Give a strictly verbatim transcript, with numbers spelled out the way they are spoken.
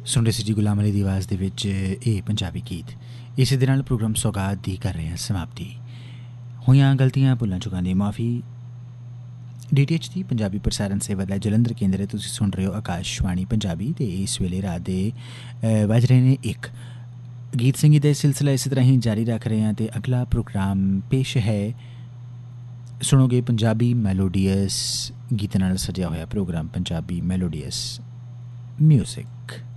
ਸੁਣ ਰਹੇ ਸੀ ਜੀ ਗੁਲਾਮ ਅਲੀ ਦੀ ਆਵਾਜ਼ ਦੇ ਵਿੱਚ ਇਹ ਪੰਜਾਬੀ ਗੀਤ। ਇਸੇ ਦੇ ਨਾਲ ਪ੍ਰੋਗਰਾਮ ਸੌਗਾਤ ਦੀ ਕਰ ਰਹੇ ਹਾਂ ਸਮਾਪਤੀ। ਹੋਈਆਂ ਗਲਤੀਆਂ ਭੁੱਲਾਂ ਚੁੱਕਾਂ ਦੀ ਮਾਫੀ। ਡੀ ਟੀ ਐਚ ਦੀ ਪੰਜਾਬੀ ਪ੍ਰਸਾਰਣ ਸੇਵਾ ਦਾ ਜਲੰਧਰ ਕੇਂਦਰ ਤੁਸੀਂ ਸੁਣ ਰਹੇ ਹੋ ਆਕਾਸ਼ਵਾਣੀ ਪੰਜਾਬੀ ਅਤੇ ਇਸ ਵੇਲੇ ਰਾਤ ਦੇ ਵੱਜ ਰਹੇ ਨੇ ਇੱਕ। ਗੀਤ ਸੰਗੀਤ ਦਾ ਸਿਲਸਿਲਾ ਇਸੇ ਤਰ੍ਹਾਂ ਹੀ ਜਾਰੀ ਰੱਖ ਰਹੇ ਹਾਂ ਅਤੇ ਅਗਲਾ ਪ੍ਰੋਗਰਾਮ ਪੇਸ਼ ਹੈ। ਸੁਣੋਗੇ ਪੰਜਾਬੀ ਮੈਲੋਡੀਅਸ ਗੀਤਾਂ ਨਾਲ ਸਜਿਆ ਹੋਇਆ ਪ੍ਰੋਗਰਾਮ ਪੰਜਾਬੀ ਮੈਲੋਡੀਅਸ ਮਿਊਜ਼ਿਕ।